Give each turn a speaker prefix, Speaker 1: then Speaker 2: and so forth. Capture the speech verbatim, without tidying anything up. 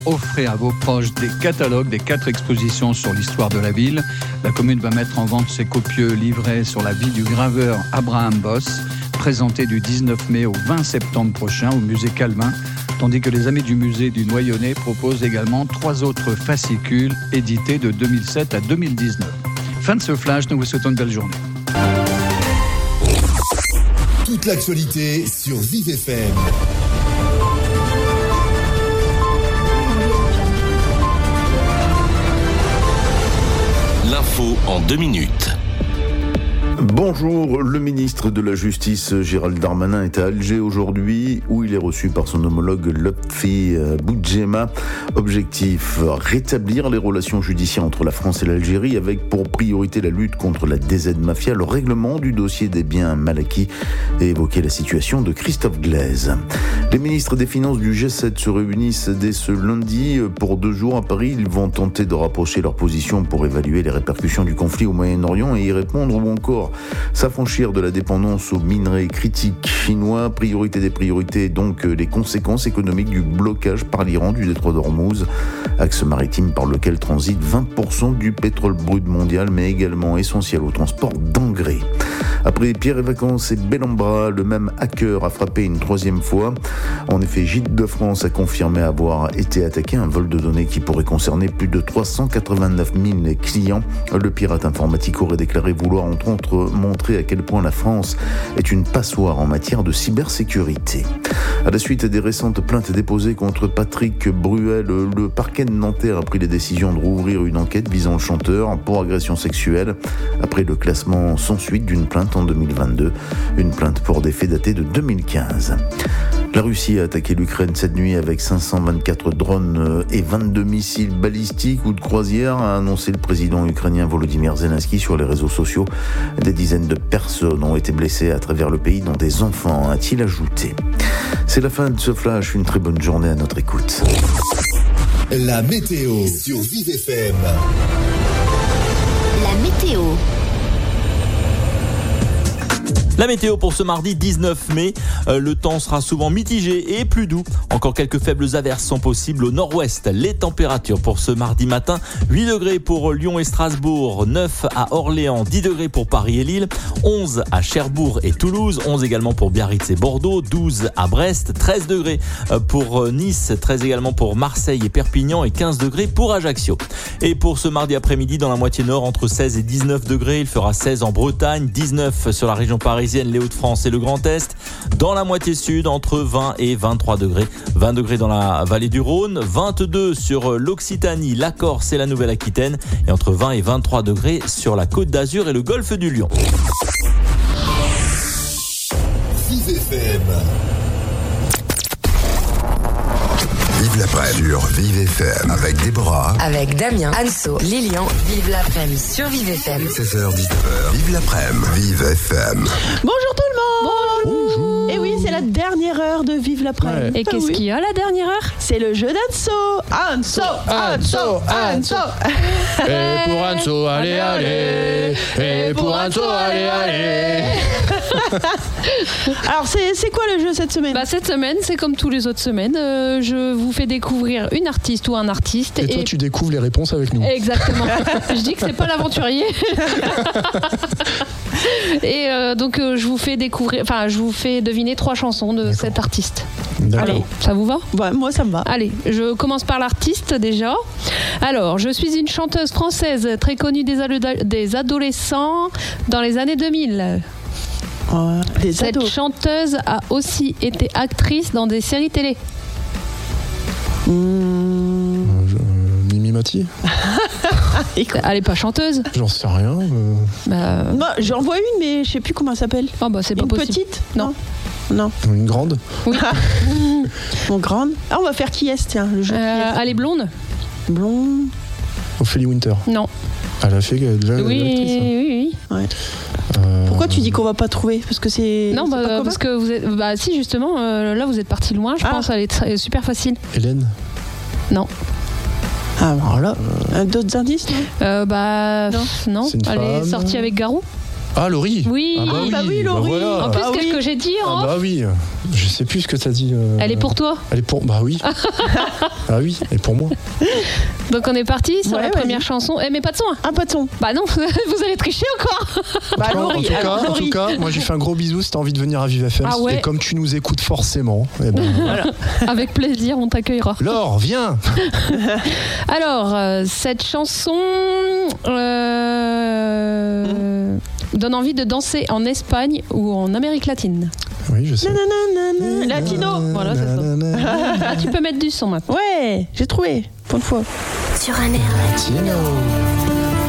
Speaker 1: Offrez à vos proches des catalogues des quatre expositions sur l'histoire de la ville. La commune va mettre en vente ses copieux livrets sur la vie du graveur Abraham Boss, présenté du dix-neuf mai au vingt septembre prochain au musée Calvin, tandis que les amis du musée du Noyonnais proposent également trois autres fascicules édités de deux mille sept à deux mille dix-neuf. Fin de ce flash, nous vous souhaitons une belle journée.
Speaker 2: Toute l'actualité sur Vive F M.
Speaker 3: L'info en deux minutes.
Speaker 4: Bonjour, le ministre de la Justice Gérald Darmanin est à Alger aujourd'hui où il est reçu par son homologue Lotfi Boudjema. Objectif, rétablir les relations judiciaires entre la France et l'Algérie avec pour priorité la lutte contre la D Z Mafia, le règlement du dossier des biens mal acquis et évoquer la situation de Christophe Glaise. Les ministres des Finances du G sept se réunissent dès ce lundi pour deux jours à Paris. Ils vont tenter de rapprocher leurs positions pour évaluer les répercussions du conflit au Moyen-Orient et y répondre ou encore s'affranchir de la dépendance aux minerais critiques chinois. Priorité des priorités, donc les conséquences économiques du blocage par l'Iran du détroit d'Ormuz, axe maritime par lequel transite vingt pour cent du pétrole brut mondial, mais également essentiel au transport d'engrais. Après Pierre et Vacances et Bellambra, le même hacker a frappé une troisième fois. En effet, Gîtes de France a confirmé avoir été attaqué, un vol de données qui pourrait concerner plus de trois cent quatre-vingt-neuf mille clients. Le pirate informatique aurait déclaré vouloir entre autres montrer à quel point la France est une passoire en matière de cybersécurité. À la suite des récentes plaintes déposées contre Patrick Bruel, le parquet de Nanterre a pris la décision de rouvrir une enquête visant le chanteur pour agression sexuelle après le classement sans suite d'une plainte en deux mille vingt-deux, une plainte pour des faits datés de deux mille quinze. La Russie a attaqué l'Ukraine cette nuit avec cinq cent vingt-quatre drones et vingt-deux missiles balistiques ou de croisière, a annoncé le président ukrainien Volodymyr Zelensky sur les réseaux sociaux. Des dizaines de personnes ont été blessées à travers le pays, dont des enfants, a-t-il ajouté. C'est la fin de ce flash, une très bonne journée à notre écoute.
Speaker 2: La météo sur Vive F M.
Speaker 5: La météo.
Speaker 6: La météo pour ce mardi dix-neuf mai, euh, le temps sera souvent mitigé et plus doux. Encore quelques faibles averses sont possibles au nord-ouest. Les températures pour ce mardi matin, huit degrés pour Lyon et Strasbourg, neuf à Orléans, dix degrés pour Paris et Lille, onze à Cherbourg et Toulouse, onze également pour Biarritz et Bordeaux, douze à Brest, treize degrés pour Nice, treize également pour Marseille et Perpignan et quinze degrés pour Ajaccio. Et pour ce mardi après-midi, dans la moitié nord, entre seize et dix-neuf degrés, il fera seize en Bretagne, dix-neuf sur la région parisienne, les Hauts-de-France et le Grand Est. Dans la moitié sud, entre vingt et vingt-trois degrés. vingt degrés dans la vallée du Rhône, vingt-deux sur l'Occitanie, la Corse et la Nouvelle-Aquitaine. Et entre vingt et vingt-trois degrés sur la Côte d'Azur et le golfe du Lion.
Speaker 2: Vive F M.
Speaker 7: Vive l'après-midi sur Vive F M avec Déborah,
Speaker 8: avec Damien, Anso, Lilian. Vive l'après-midi sur Vive F M.
Speaker 7: seize heures dix-neuf heures. Vive l'après-midi, Vive F M.
Speaker 9: Bonjour tout le monde.
Speaker 10: Bonjour.
Speaker 9: Et oui, c'est la dernière heure de Vive l'après-midi.
Speaker 10: Ouais.
Speaker 9: Et qu'est-ce
Speaker 10: ah oui.
Speaker 9: qu'il y a la dernière heure? C'est le jeu d'Anso. Anso, Anso, Anso.
Speaker 10: Et pour Anso, allez, allez. Et pour Anso, allez, allez.
Speaker 9: Alors, c'est, c'est quoi le jeu cette semaine?
Speaker 11: Bah, cette semaine, c'est comme tous les autres semaines. Euh, je vous fais découvrir une artiste ou un artiste.
Speaker 10: Et, et toi, tu découvres les réponses avec nous.
Speaker 11: Exactement. Je dis que c'est pas l'aventurier. Et euh, donc, euh, je vous fais découvrir, enfin, je vous fais deviner trois chansons de D'accord. cet artiste.
Speaker 10: D'accord.
Speaker 11: Allez, ça vous va?
Speaker 9: Ouais, moi, ça me va.
Speaker 11: Allez, je commence par l'artiste déjà. Alors, je suis une chanteuse française très connue des, ado- des adolescents dans les années deux mille.
Speaker 9: Euh, des
Speaker 11: Cette
Speaker 9: ados.
Speaker 11: chanteuse a aussi été actrice dans des séries télé.
Speaker 9: Mmh.
Speaker 10: Euh, je- euh, Mimi Mati.
Speaker 11: Elle est pas chanteuse.
Speaker 10: J'en sais rien. euh.
Speaker 11: Bah,
Speaker 9: Moi, j'en vois une, mais je sais plus comment elle s'appelle.
Speaker 11: oh bah c'est pas
Speaker 9: Une
Speaker 11: possible.
Speaker 9: petite?
Speaker 11: Non.
Speaker 9: Non.
Speaker 10: Une grande.
Speaker 11: Oui.
Speaker 9: Mon grande. Ah, on va faire qui est, tiens, le jeu.
Speaker 11: Euh, elle est blonde?
Speaker 9: Blonde.
Speaker 10: Ophélie Winter.
Speaker 11: Non.
Speaker 10: Elle a fait déjà
Speaker 11: Oui,
Speaker 10: une actrice. hein.
Speaker 11: oui, oui.
Speaker 9: Ouais.
Speaker 10: Euh,
Speaker 9: Pourquoi tu dis qu'on va pas trouver? Parce que c'est.
Speaker 11: Non,
Speaker 9: c'est
Speaker 11: bah,
Speaker 9: pas commun
Speaker 11: parce que vous êtes. Bah, si, justement, euh, là, vous êtes parti loin. Je
Speaker 9: Ah.
Speaker 11: pense elle est très- super facile.
Speaker 10: Hélène.
Speaker 11: Non.
Speaker 9: Ah, alors là, euh, d'autres indices, non?
Speaker 11: Euh, bah,
Speaker 9: Non.
Speaker 11: pff, non.
Speaker 10: C'est une
Speaker 11: Elle est
Speaker 10: femme.
Speaker 11: sortie avec Garou.
Speaker 10: Ah, Laurie.
Speaker 11: Oui.
Speaker 10: Ah bah
Speaker 9: Ah,
Speaker 10: oui,
Speaker 9: bah oui, Laurie.
Speaker 10: voilà.
Speaker 11: En plus,
Speaker 9: Ah
Speaker 11: qu'est-ce
Speaker 9: oui.
Speaker 11: que j'ai dit en
Speaker 10: Ah
Speaker 11: off
Speaker 10: bah oui. Je sais plus ce que t'as dit. euh,
Speaker 11: Elle est pour toi.
Speaker 10: Elle est pour. Bah oui. Ah oui, elle est pour moi.
Speaker 11: Donc on est parti sur
Speaker 9: Ouais,
Speaker 11: la
Speaker 9: vas-y.
Speaker 11: première chanson. Eh, mais pas de son.
Speaker 9: Un pas de son.
Speaker 11: Bah non, vous allez tricher encore.
Speaker 9: Bah,
Speaker 10: En tout cas,
Speaker 9: Laurie,
Speaker 10: en tout cas,
Speaker 9: alors,
Speaker 10: en tout
Speaker 9: Laurie.
Speaker 10: cas, moi j'ai fait un gros bisou si t'as envie de venir à Vive F M.
Speaker 11: Ah ouais.
Speaker 10: Et comme tu nous écoutes forcément, eh ben,
Speaker 11: Avec plaisir, on t'accueillera.
Speaker 10: Laure, viens.
Speaker 11: Alors, euh, cette chanson euh, donne envie de danser en Espagne ou en Amérique latine.
Speaker 10: Oui, je sais.
Speaker 9: Nanana, Latino. Voilà, c'est ça.
Speaker 11: Là, tu peux mettre du son maintenant.
Speaker 9: Ouais, j'ai trouvé. Pour une fois.
Speaker 8: Sur un air
Speaker 10: Latino.